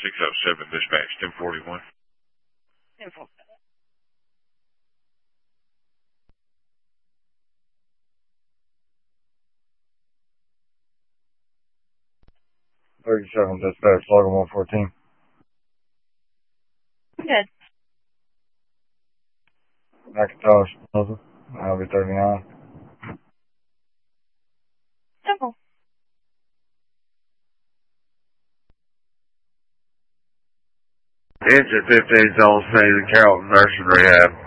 607 dispatch, 1041. 1041. 37 dispatch, log 114. Good. Macintosh, Plaza, Highway 39. Simple. Engine 15's on scene at Carrollton Nursing Rehab.